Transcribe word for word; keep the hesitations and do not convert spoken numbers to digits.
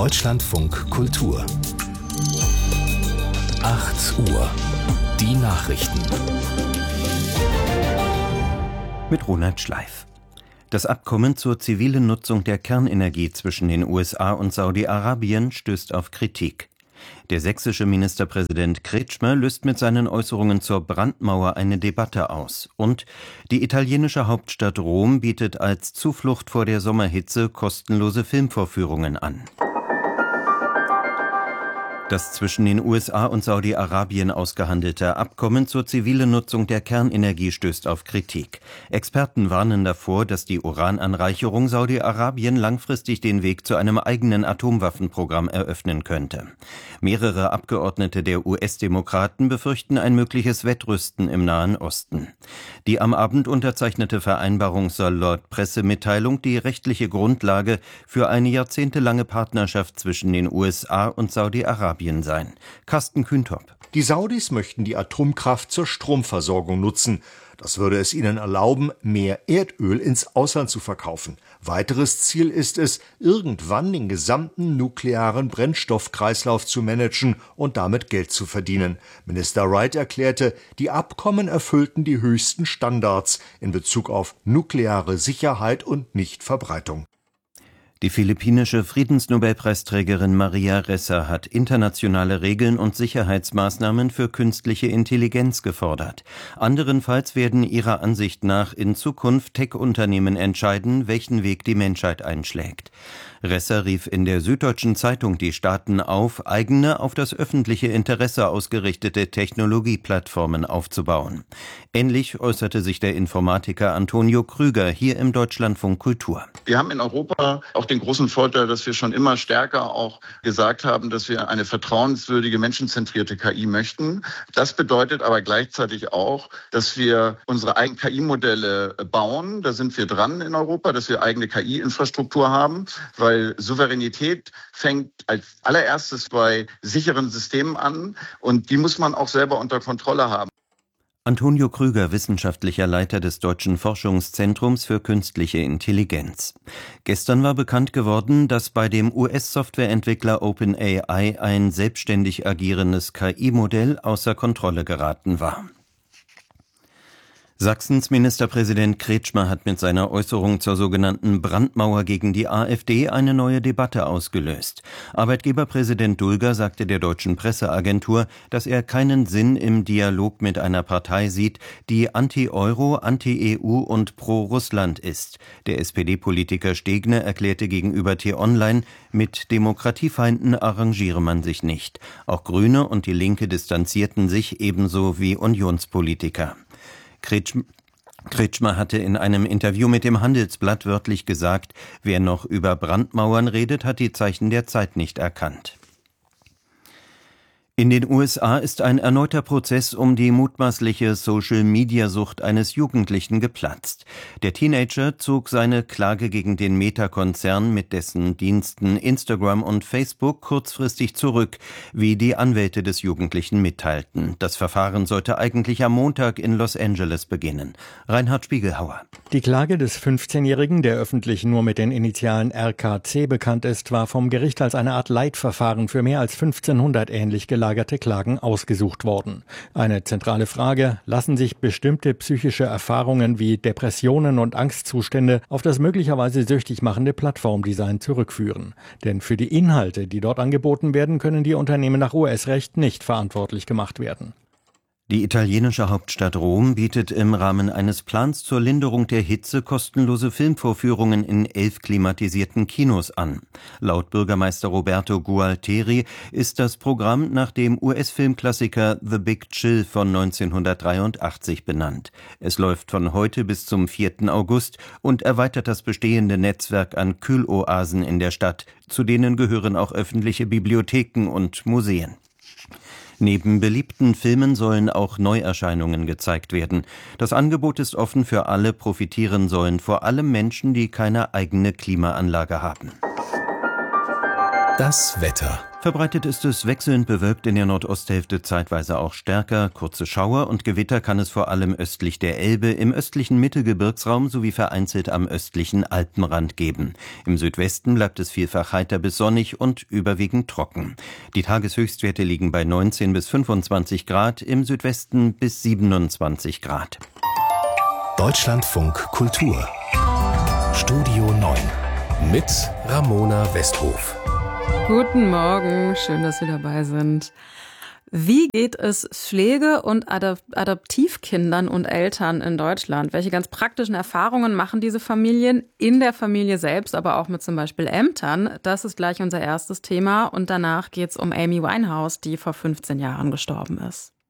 Deutschlandfunk Kultur. acht Uhr. Die Nachrichten. Mit Ronald Schleif. Das Abkommen zur zivilen Nutzung der Kernenergie zwischen den U S A und Saudi-Arabien stößt auf Kritik. Der sächsische Ministerpräsident Kretschmer löst mit seinen Äußerungen zur Brandmauer eine Debatte aus. Und die italienische Hauptstadt Rom bietet als Zuflucht vor der Sommerhitze kostenlose Filmvorführungen an. Das zwischen den U S A und Saudi-Arabien ausgehandelte Abkommen zur zivilen Nutzung der Kernenergie stößt auf Kritik. Experten warnen davor, dass die Urananreicherung Saudi-Arabien langfristig den Weg zu einem eigenen Atomwaffenprogramm eröffnen könnte. Mehrere Abgeordnete der U S-Demokraten befürchten ein mögliches Wettrüsten im Nahen Osten. Die am Abend unterzeichnete Vereinbarung soll laut Pressemitteilung die rechtliche Grundlage für eine jahrzehntelange Partnerschaft zwischen den U S A und Saudi-Arabien sein. Carsten Kühntop. Die Saudis möchten die Atomkraft zur Stromversorgung nutzen. Das würde es ihnen erlauben, mehr Erdöl ins Ausland zu verkaufen. Weiteres Ziel ist es, irgendwann den gesamten nuklearen Brennstoffkreislauf zu managen und damit Geld zu verdienen. Minister Wright erklärte, die Abkommen erfüllten die höchsten Standards in Bezug auf nukleare Sicherheit und Nichtverbreitung. Die philippinische Friedensnobelpreisträgerin Maria Ressa hat internationale Regeln und Sicherheitsmaßnahmen für künstliche Intelligenz gefordert. Anderenfalls werden ihrer Ansicht nach in Zukunft Tech-Unternehmen entscheiden, welchen Weg die Menschheit einschlägt. Ressa rief in der Süddeutschen Zeitung die Staaten auf, eigene, auf das öffentliche Interesse ausgerichtete Technologieplattformen aufzubauen. Ähnlich äußerte sich der Informatiker Antonio Krüger hier im Deutschlandfunk Kultur. Wir haben in Europa auch den großen Vorteil, dass wir schon immer stärker auch gesagt haben, dass wir eine vertrauenswürdige, menschenzentrierte K I möchten. Das bedeutet aber gleichzeitig auch, dass wir unsere eigenen K I-Modelle bauen. Da sind wir dran in Europa, dass wir eigene K I-Infrastruktur haben, weil Weil Souveränität fängt als allererstes bei sicheren Systemen an und die muss man auch selber unter Kontrolle haben. Antonio Krüger, wissenschaftlicher Leiter des Deutschen Forschungszentrums für künstliche Intelligenz. Gestern war bekannt geworden, dass bei dem U S-Softwareentwickler OpenAI ein selbstständig agierendes K I-Modell außer Kontrolle geraten war. Sachsens Ministerpräsident Kretschmer hat mit seiner Äußerung zur sogenannten Brandmauer gegen die AfD eine neue Debatte ausgelöst. Arbeitgeberpräsident Dulger sagte der deutschen Presseagentur, dass er keinen Sinn im Dialog mit einer Partei sieht, die anti-Euro, anti-E U und pro-Russland ist. Der S P D-Politiker Stegner erklärte gegenüber T-Online, mit Demokratiefeinden arrangiere man sich nicht. Auch Grüne und die Linke distanzierten sich, ebenso wie Unionspolitiker. Kretschmer hatte in einem Interview mit dem Handelsblatt wörtlich gesagt, wer noch über Brandmauern redet, hat die Zeichen der Zeit nicht erkannt. In den U S A ist ein erneuter Prozess um die mutmaßliche Social-Media-Sucht eines Jugendlichen geplatzt. Der Teenager zog seine Klage gegen den Meta-Konzern mit dessen Diensten Instagram und Facebook kurzfristig zurück, wie die Anwälte des Jugendlichen mitteilten. Das Verfahren sollte eigentlich am Montag in Los Angeles beginnen. Reinhard Spiegelhauer. Die Klage des fünfzehnjährigen, der öffentlich nur mit den Initialen R K C bekannt ist, war vom Gericht als eine Art Leitverfahren für mehr als fünfzehnhundert ähnlich gelagerte Klagen ausgesucht worden. Eine zentrale Frage: Lassen sich bestimmte psychische Erfahrungen wie Depressionen und Angstzustände auf das möglicherweise süchtig machende Plattformdesign zurückführen? Denn für die Inhalte, die dort angeboten werden, können die Unternehmen nach U S-Recht nicht verantwortlich gemacht werden. Die italienische Hauptstadt Rom bietet im Rahmen eines Plans zur Linderung der Hitze kostenlose Filmvorführungen in elf klimatisierten Kinos an. Laut Bürgermeister Roberto Gualtieri ist das Programm nach dem U S-Filmklassiker The Big Chill von neunzehnhundertdreiundachtzig benannt. Es läuft von heute bis zum vierten August und erweitert das bestehende Netzwerk an Kühloasen in der Stadt. Zu denen gehören auch öffentliche Bibliotheken und Museen. Neben beliebten Filmen sollen auch Neuerscheinungen gezeigt werden. Das Angebot ist offen für alle, profitieren sollen vor allem Menschen, die keine eigene Klimaanlage haben. Das Wetter. Verbreitet ist es wechselnd bewölkt, in der Nordosthälfte zeitweise auch stärker. Kurze Schauer und Gewitter kann es vor allem östlich der Elbe, im östlichen Mittelgebirgsraum sowie vereinzelt am östlichen Alpenrand geben. Im Südwesten bleibt es vielfach heiter bis sonnig und überwiegend trocken. Die Tageshöchstwerte liegen bei neunzehn bis fünfundzwanzig Grad, im Südwesten bis siebenundzwanzig Grad. Deutschlandfunk Kultur Studio neun mit Ramona Westhof. Guten Morgen, schön, dass Sie dabei sind. Wie geht es Pflege- und Adop- Adoptivkindern und Eltern in Deutschland? Welche ganz praktischen Erfahrungen machen diese Familien in der Familie selbst, aber auch mit zum Beispiel Ämtern? Das ist gleich unser erstes Thema und danach geht es um Amy Winehouse, die vor fünfzehn Jahren gestorben ist.